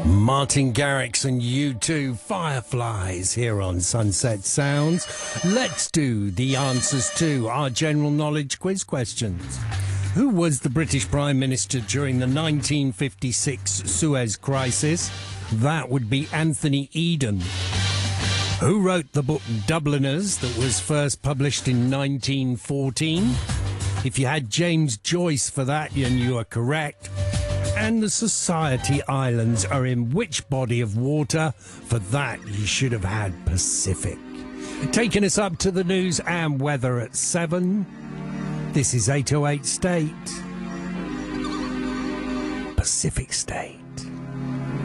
Martin Garrix and U2, Fireflies, here on Sunset Sounds. Let's do the answers to our general knowledge quiz questions. Who was the British Prime Minister during the 1956 Suez Crisis? That would be Anthony Eden. Who wrote the book Dubliners that was first published in 1914? If you had James Joyce for that, then you are correct. And the Society Islands are in which body of water? For that, you should have had Pacific. Taking us up to the news and weather at 7. This is 808 State. Pacific State.